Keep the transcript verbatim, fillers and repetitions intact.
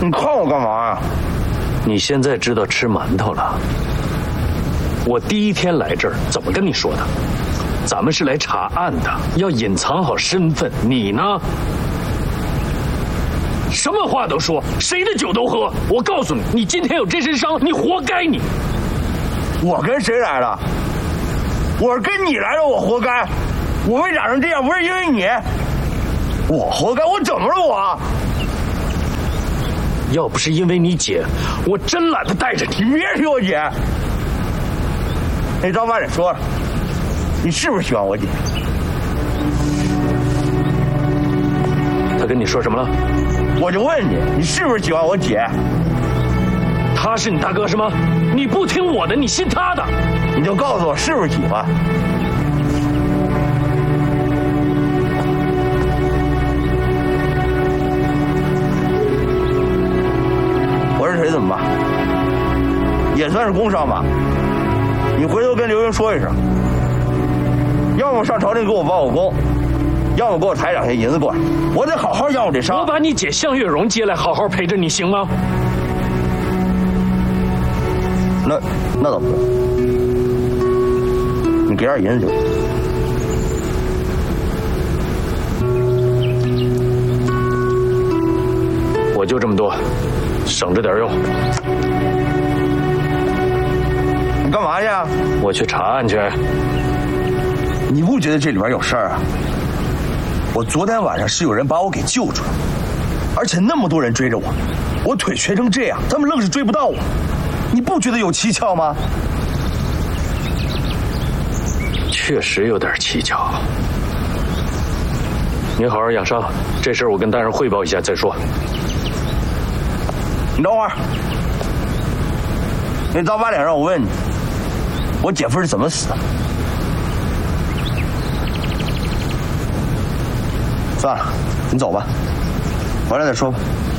你看我干嘛呀？ 你现在知道吃馒头了？我第一天来这儿怎么跟你说的？咱们是来查案的，要隐藏好身份。你呢？什么话都说，谁的酒都喝。我告诉你，你今天有这身伤，你活该你。 我跟谁来了？我是跟你来的，我活该。我被打成这样不是因为你，我活该。我怎么了我？ 要不是因为你姐，我真懒得带着你。 你别提我姐。那张八脸说了，你是不是喜欢我姐？ 他跟你说什么了？ 我就问你，你是不是喜欢我姐？ 他是你大哥是吗？你不听我的，你信他的， 你就告诉我是不是喜欢？我是谁怎么办？也算是工伤吧。你回头跟刘英说一声，要么上朝廷给我报个功，要么给我抬两些银子过来，我得好好养我这伤。 我把你姐向月荣接来，好好陪着你，行吗？ 那那倒不用，你给点银子就行。 我就这么多，省着点用。 你干嘛去？ 我去查案去。 你不觉得这里边有事儿啊？我昨天晚上是有人把我给救出来，而且那么多人追着我，我腿瘸成这样，他们愣是追不到我。你不觉得有蹊跷吗？ 确实有点蹊跷。你好好养伤，这事儿我跟大人汇报一下再说。 你等会儿，那刀疤脸让我问你，我姐夫是怎么死的？算了，你走吧，回来再说吧。